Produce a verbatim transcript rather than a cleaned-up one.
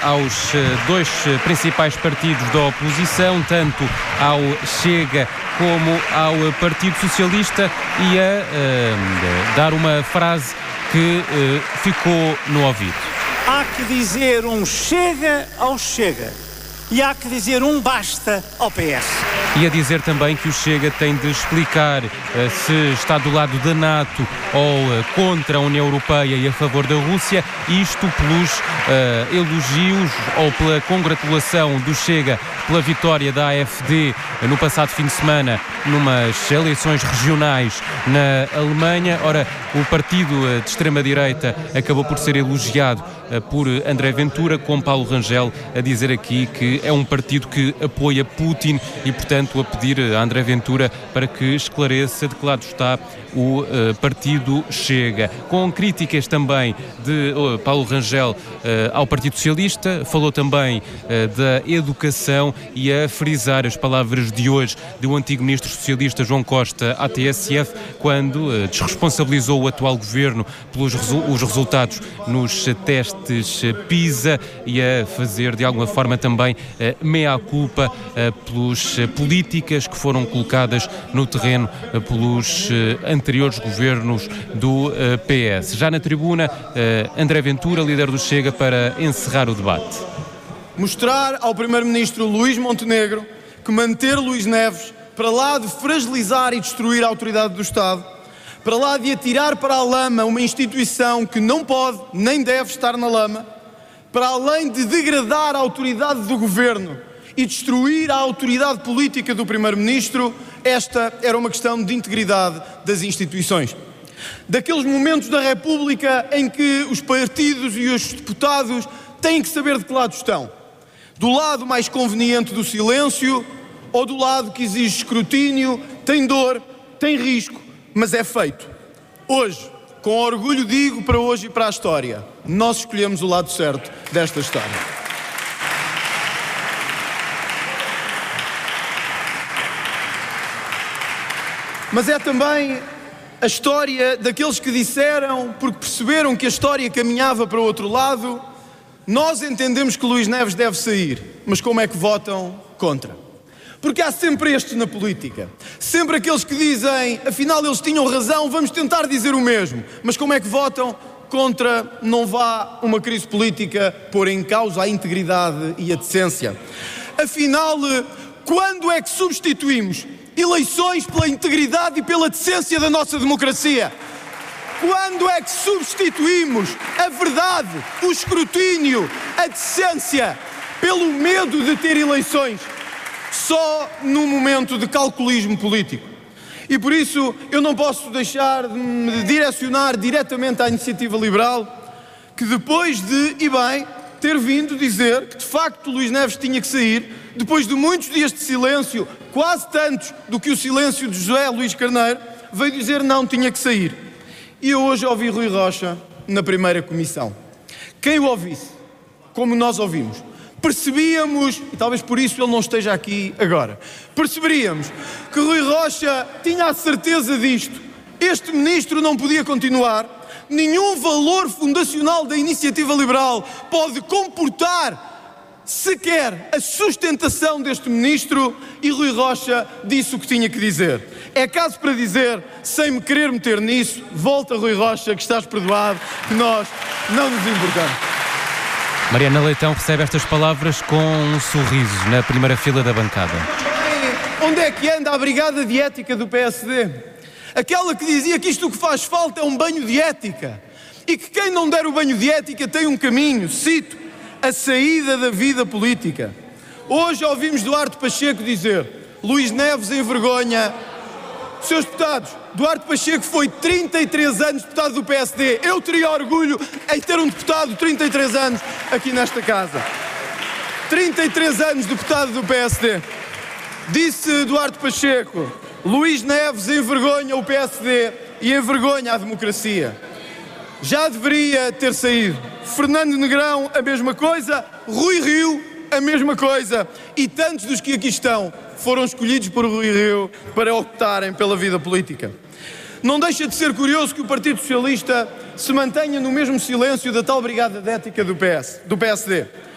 aos dois principais partidos da oposição, tanto ao Chega como ao Partido Socialista, e a uh, dar uma frase que uh, ficou no ouvido. Há que dizer um chega ao Chega e há que dizer um basta ao P S. E a dizer também que o Chega tem de explicar uh, se está do lado da NATO ou uh, contra a União Europeia e a favor da Rússia, isto pelos uh, elogios ou pela congratulação do Chega pela vitória da A F D uh, no passado fim de semana numas eleições regionais na Alemanha. Ora, o partido uh, de extrema-direita acabou por ser elogiado uh, por André Ventura, com Paulo Rangel a dizer aqui que é um partido que apoia Putin e, portanto, a pedir a André Ventura para que esclareça de que lado está o uh, partido Chega. Com críticas também de uh, Paulo Rangel uh, ao Partido Socialista, falou também uh, da educação e a frisar as palavras de hoje do antigo ministro socialista João Costa à T S F, quando uh, desresponsabilizou o atual governo pelos resu- os resultados nos uh, testes uh, PISA, e a fazer de alguma forma também uh, meia-culpa uh, pelos uh, políticas que foram colocadas no terreno uh, pelos uh, anteriores governos do uh, P S. Já na tribuna, uh, André Ventura, líder do Chega, para encerrar o debate. Mostrar ao primeiro-ministro Luís Montenegro que manter Luís Neves para lá de fragilizar e destruir a autoridade do Estado, para lá de atirar para a lama uma instituição que não pode nem deve estar na lama, para além de degradar a autoridade do governo e destruir a autoridade política do primeiro-ministro, esta era uma questão de integridade das instituições. Daqueles momentos da República em que os partidos e os deputados têm que saber de que lado estão. Do lado mais conveniente do silêncio ou do lado que exige escrutínio, tem dor, tem risco, mas é feito. Hoje, com orgulho digo para hoje e para a história, nós escolhemos o lado certo desta história. Mas é também a história daqueles que disseram, porque perceberam que a história caminhava para o outro lado: nós entendemos que Luís Neves deve sair, mas como é que votam contra? Porque há sempre estes na política, sempre aqueles que dizem, afinal eles tinham razão, vamos tentar dizer o mesmo, mas como é que votam contra? Não vá uma crise política pôr em causa a integridade e a decência. Afinal, quando é que substituímos eleições pela integridade e pela decência da nossa democracia? Quando é que substituímos a verdade, o escrutínio, a decência pelo medo de ter eleições? Só num momento de calculismo político. E por isso eu não posso deixar de me direcionar diretamente à Iniciativa Liberal, que depois de, e bem, ter vindo dizer que de facto Luís Neves tinha que sair, depois de muitos dias de silêncio, quase tantos do que o silêncio de José Luís Carneiro, veio dizer não, tinha que sair. E eu hoje ouvi Rui Rocha na primeira comissão. Quem o ouvisse, como nós ouvimos, percebíamos, e talvez por isso ele não esteja aqui agora, perceberíamos que Rui Rocha tinha a certeza disto: este ministro não podia continuar, nenhum valor fundacional da Iniciativa Liberal pode comportar sequer a sustentação deste ministro, e Rui Rocha disse o que tinha que dizer. É caso para dizer, sem me querer meter nisso, volta Rui Rocha, que estás perdoado, que nós não nos importamos. Mariana Leitão recebe estas palavras com um sorriso na primeira fila da bancada. Onde é que anda a brigada de ética do P S D? Aquela que dizia que isto o que faz falta é um banho de ética, e que quem não der o banho de ética tem um caminho, cito, a saída da vida política. Hoje ouvimos Duarte Pacheco dizer: Luís Neves envergonha. Seus deputados, Duarte Pacheco foi trinta e três anos deputado do P S D. Eu teria orgulho em ter um deputado de trinta e três anos aqui nesta casa. trinta e três anos deputado do P S D. Disse Duarte Pacheco: Luís Neves envergonha o P S D e envergonha a democracia. Já deveria ter saído. Fernando Negrão, a mesma coisa. Rui Rio, a mesma coisa. E tantos dos que aqui estão foram escolhidos por Rui Rio para optarem pela vida política. Não deixa de ser curioso que o Partido Socialista se mantenha no mesmo silêncio da tal brigada de ética do P S, do P S D.